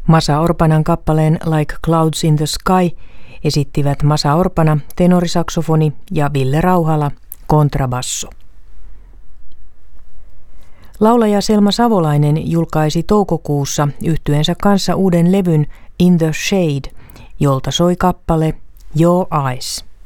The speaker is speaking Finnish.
Masa Orpanan kappaleen Like Clouds in the Sky esittivät Masa Orpana tenorisaksofoni ja Ville Rauhala kontrabasso. Laulaja Selma Savolainen julkaisi toukokuussa yhtyeensä kanssa uuden levyn In the Shade, jolta soi kappale Your Eyes.